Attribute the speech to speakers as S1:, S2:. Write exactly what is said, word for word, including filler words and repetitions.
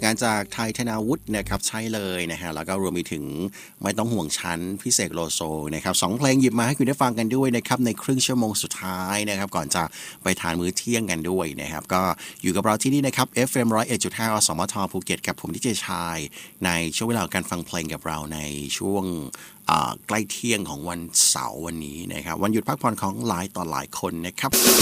S1: การจากไทยธนาวุฒินะครับใช่เลยนะฮะแล้วก็รวมไปถึงไม่ต้องห่วงชั้นพิเศษโลโซนะครับสองเพลงหยิบมาให้คุณได้ฟังกันด้วยนะครับในครึ่งชั่วโมงสุดท้ายนะครับก่อนจะไปทานมื้อเที่ยงกันด้วยนะครับก็อยู่กับเราที่นี่นะครับ เอฟ เอ็ม หนึ่งศูนย์เอ็ดจุดห้า อสมทภูเก็ตกับผมดีเจชายในช่วงเวลาการฟังเพลงกับเราในช่วงใกล้เที่ยงของวันเสาร์วันนี้นะครับวันหยุดพักผ่อนของหลายต่อหลายคนนะครับ